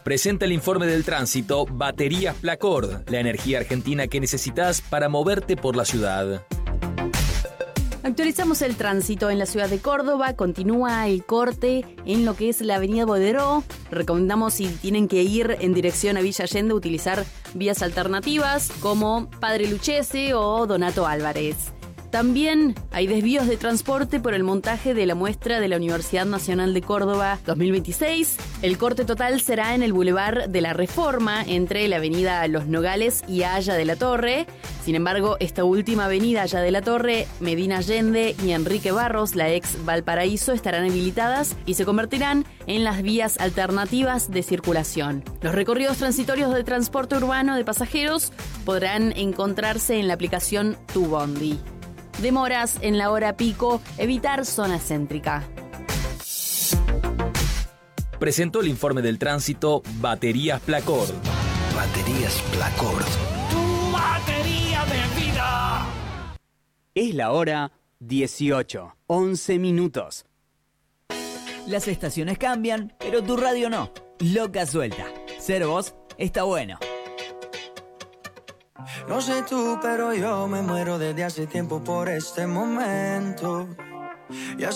Presenta el informe del tránsito Baterías Placord, la energía argentina que necesitas para moverte por la ciudad. Actualizamos el tránsito en la ciudad de Córdoba. Continúa el corte en lo que es la avenida Boderó. Recomendamos, si tienen que ir en dirección a Villa Allende, utilizar vías alternativas como Padre Lucchese o Donato Álvarez. También hay desvíos de transporte por el montaje de la muestra de la Universidad Nacional de Córdoba 2026. El corte total será en el Boulevard de la Reforma, entre la avenida Los Nogales y Haya de la Torre. Sin embargo, esta última avenida, Haya de la Torre, Medina Allende y Enrique Barros, la ex Valparaíso, estarán habilitadas y se convertirán en las vías alternativas de circulación. Los recorridos transitorios de transporte urbano de pasajeros podrán encontrarse en la aplicación Tu Bondi. Demoras en la hora pico, evitar zona céntrica. Presentó el informe del tránsito Baterías Placord. Baterías Placord. Tu batería de vida. Es la hora 18, 11 minutos. Las estaciones cambian, pero tu radio no. Loca suelta. Ser vos está bueno. No sé tú, pero yo me muero desde hace tiempo por este momento. Ya